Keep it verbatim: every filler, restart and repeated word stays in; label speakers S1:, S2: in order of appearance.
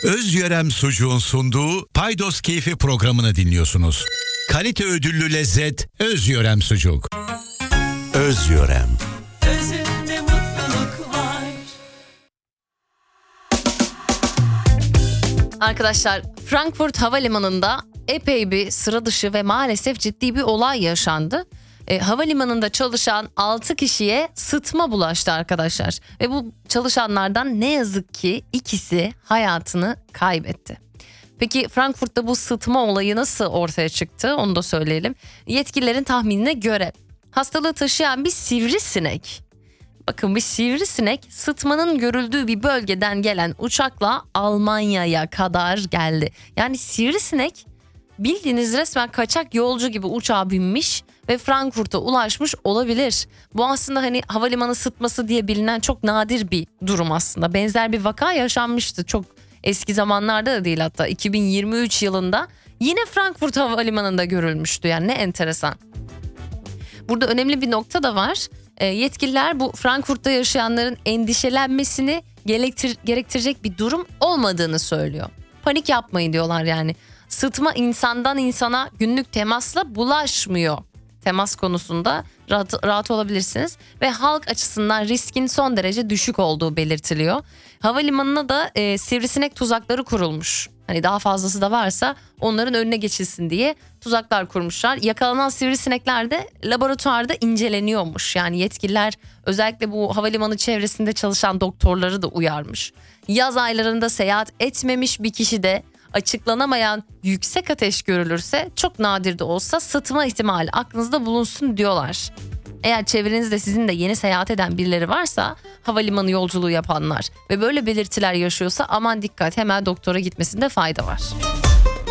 S1: Özyörem Sucuğun sunduğu Paydos Keyfi programını dinliyorsunuz. Kalite ödüllü lezzet Özyörem Sucuk. Özyörem.
S2: Özünde mutluluk var.
S3: Arkadaşlar, Frankfurt Havalimanı'nda epey bir sıra dışı ve maalesef ciddi bir olay yaşandı. E, havalimanında çalışan altı kişiye sıtma bulaştı arkadaşlar. Ve bu çalışanlardan ne yazık ki ikisi hayatını kaybetti. Peki Frankfurt'ta bu sıtma olayı nasıl ortaya çıktı, onu da söyleyelim. Yetkililerin tahminine göre hastalığı taşıyan bir sivrisinek, bakın bir sivrisinek sıtmanın görüldüğü bir bölgeden gelen uçakla Almanya'ya kadar geldi. Yani sivrisinek bildiğiniz resmen kaçak yolcu gibi uçağa binmiş ve Frankfurt'a ulaşmış olabilir. Bu aslında hani havalimanı sıtması diye bilinen çok nadir bir durum aslında. Benzer bir vaka yaşanmıştı çok eski zamanlarda da değil, hatta iki bin yirmi üç yılında yine Frankfurt Havalimanı'nda görülmüştü. Yani ne enteresan. Burada önemli bir nokta da var. E, yetkililer bu Frankfurt'ta yaşayanların endişelenmesini gerektir- gerektirecek bir durum olmadığını söylüyor. Panik yapmayın diyorlar yani. Sıtma insandan insana günlük temasla bulaşmıyor. Temas konusunda rahat, rahat olabilirsiniz ve halk açısından riskin son derece düşük olduğu belirtiliyor. Havalimanına da e, sivrisinek tuzakları kurulmuş. Hani daha fazlası da varsa onların önüne geçilsin diye tuzaklar kurmuşlar. Yakalanan sivrisinekler de laboratuvarda inceleniyormuş. Yani yetkililer özellikle bu havalimanı çevresinde çalışan doktorları da uyarmış. Yaz aylarında seyahat etmemiş bir kişi de açıklanamayan yüksek ateş görülürse çok nadir de olsa sıtma ihtimali aklınızda bulunsun diyorlar. Eğer çevrenizde sizin de yeni seyahat eden birileri varsa, havalimanı yolculuğu yapanlar ve böyle belirtiler yaşıyorsa aman dikkat, hemen doktora gitmesinde fayda var.